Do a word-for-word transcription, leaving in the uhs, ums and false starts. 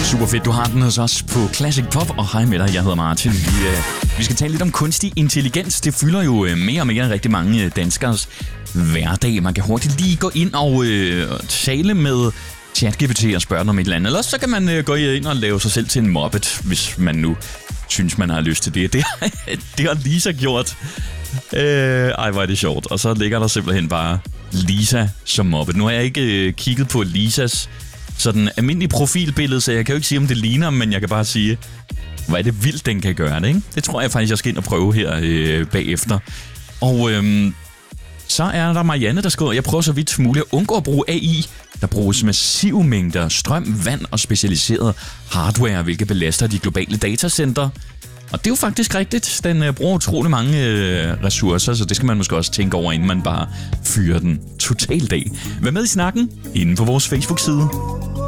Super fedt, du har den hos os på Classic Pop, og hej med dig, jeg hedder Martin. Vi, øh, vi skal tale lidt om kunstig intelligens. Det fylder jo øh, mere og mere rigtig mange danskers hverdag. Man kan hurtigt lige gå ind og øh, tale med ChatGPT og spørge den om et eller andet. Ellers så kan man øh, gå ind og lave sig selv til en mobbet, hvis man nu synes, man har lyst til det. Det, det har Lisa gjort. Øh, ej, hvor er det sjovt. Og så ligger der simpelthen bare Lisa som mobbet. Nu har jeg ikke øh, kigget på Lisas sådan almindelig profilbillede, så jeg kan jo ikke sige, om det ligner, men jeg kan bare sige, hvor er det vildt, den kan gøre det, ikke? Det tror jeg faktisk, jeg skal ind og prøve her øh, bagefter. Og øhm, så er der Marianne, der skriver, jeg prøver så vidt muligt at undgå at bruge A I. Der bruges massive mængder strøm, vand og specialiseret hardware, hvilket belaster de globale datacenter. Og det er jo faktisk rigtigt. Den øh, bruger utrolig mange øh, ressourcer, så det skal man måske også tænke over, inden man bare fyrer den totalt af. Vær med i snakken inde på vores Facebook-side.